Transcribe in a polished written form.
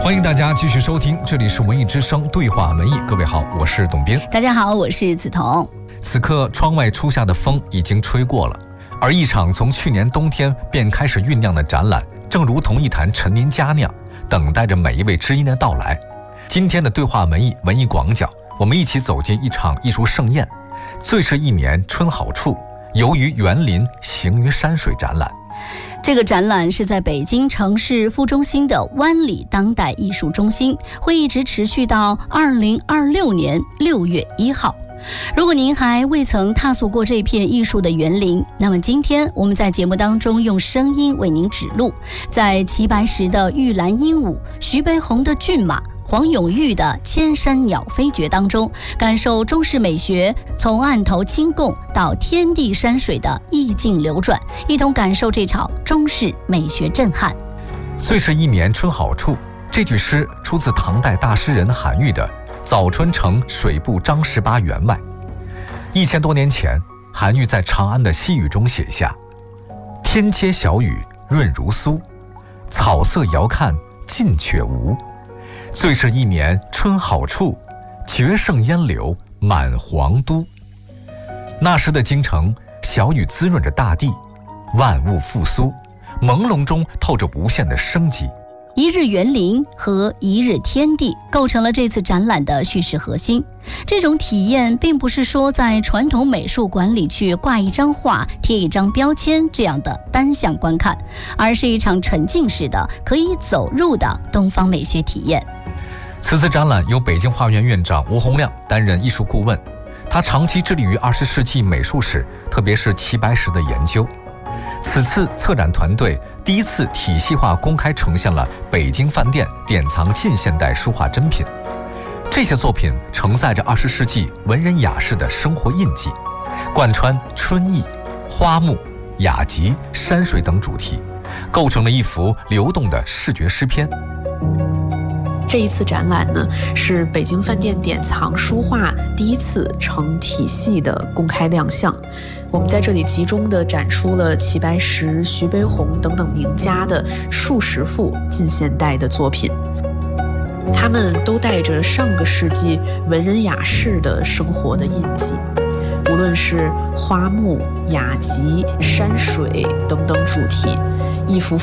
欢迎大家继续收听，这里是文艺之声对话文艺。各位好，我是董斌。 大家好，我是梓潼。 此刻窗外初夏的风已经吹过了，而一场从去年冬天便开始酝酿的展览，正如同一坛陈年佳酿，等待着每一位知音的到来。今天的对话文艺文艺广角，我们一起走进一场艺术盛宴，最是一年春好处，游于园林，行于山水展览。 这个展览是在北京城市副中心的湾里当代艺术中心，会一直持续到2026年6月1号。如果您还未曾踏足过这片艺术的园林，那么今天我们在节目当中用声音为您指路，在齐白石的玉兰鹦鹉、徐悲鸿的骏马、黄永玉的千山鸟飞绝当中，感受中式美学从案头清供到天地山水的意境流转，一同感受这场中式美学震撼。 最是一年春好处，这句诗出自唐代大诗人韩愈的《早春呈水部张十八员外》。1000多年前，韩愈在长安的西雨中写下：天街小雨润如酥，草色遥看近却无。最是一年春好处，绝胜烟柳满皇都。那时的京城，小雨滋润着大地，万物复苏，朦胧中透着无限的生机。 一日园林和一日天地构成了这次展览的叙事核心。这种体验并不是说在传统美术馆里去挂一张画、贴一张标签这样的单向观看，而是一场沉浸式的可以走入的东方美学体验。 此次展览由北京画院院长吴洪亮担任艺术顾问，他长期致力于20世纪美术史，特别是齐白石的研究。此次策展团队第一次体系化公开呈现了北京饭店典藏近现代书画珍品，这些作品承载着20世纪文人雅士的生活印记，贯穿春意、花木、雅集、山水等主题，构成了一幅流动的视觉诗篇。 这一次展览呢，是北京饭店典藏书画第一次成体系的公开亮相。我们在这里集中地展出了齐白石、徐悲鸿等等名家的数十幅近现代的作品，他们都带着上个世纪文人雅士的生活的印记。无论是花木、雅集、山水等等主题，一幅